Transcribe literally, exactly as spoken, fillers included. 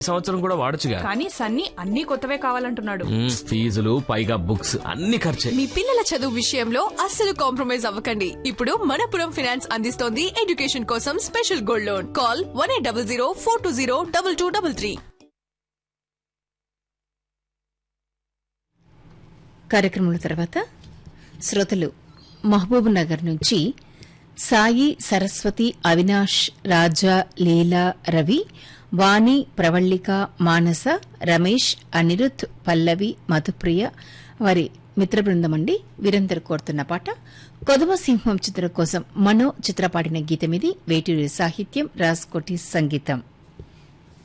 సంవత్సరం కూడా వాడొచ్చుగా. కానీ సన్నీ అన్ని కొత్తవే కావాలంటున్నాడు. మ్మ్, ఫీజులు పైగా బుక్స్ అన్ని ఖర్చే. మీ పిల్లల చదువు విషయంలో అస్సలు కాంప్రమైజ్ అవ్వకండి. ఇప్పుడు మనపురం ఫైనాన్స్ అందిస్తోంది ఎడ్యుకేషన్ కోసం special gold loan. Call one eight double zero four two zero double two double three. కార్యక్రమం తర్వాత శ్రోతలు మహబూబ్ నగర్ నుంచి సాయి, సరస్వతి, అవినాష్, రాజా, లీలా, రవి, వాణి, ప్రవళిక, మానస, రమేష్, అనిరుద్, పల్లవి, మధుప్రియ వారి మిత్ర బృందం అండి వీరందరూ కోరుతున్న పాట కొదమ సింహం చిత్రం కోసం మనో చిత్రపాడిన గీతమిది. వేటూరి సాహిత్యం, రాజ్కోటి సంగీతం.